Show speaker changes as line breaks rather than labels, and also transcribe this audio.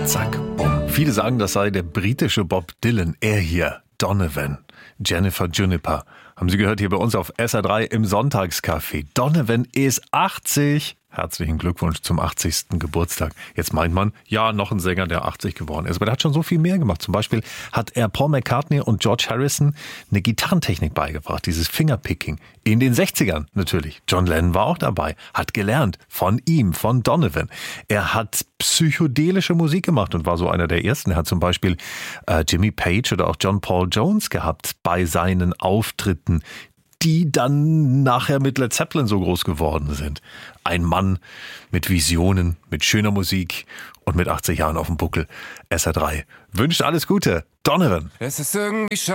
Zack, bumm. Viele sagen, das sei der britische Bob Dylan. Er hier, Donovan, Jennifer Juniper. Haben Sie gehört hier bei uns auf SR3 im Sonntagscafé. Donovan ist 80. Herzlichen Glückwunsch zum 80. Geburtstag. Jetzt meint man, ja, noch ein Sänger, der 80 geworden ist. Aber der hat schon so viel mehr gemacht. Zum Beispiel hat er Paul McCartney und George Harrison eine Gitarrentechnik beigebracht, dieses Fingerpicking. In den 60ern natürlich. John Lennon war auch dabei, hat gelernt von ihm, von Donovan. Er hat psychedelische Musik gemacht und war so einer der ersten. Er hat zum Beispiel Jimmy Page oder auch John Paul Jones gehabt bei seinen Auftritten, die dann nachher mit Led Zeppelin so groß geworden sind. Ein Mann mit Visionen, mit schöner Musik und mit 80 Jahren auf dem Buckel. SR3 wünscht alles Gute. Donovan.
Es ist irgendwie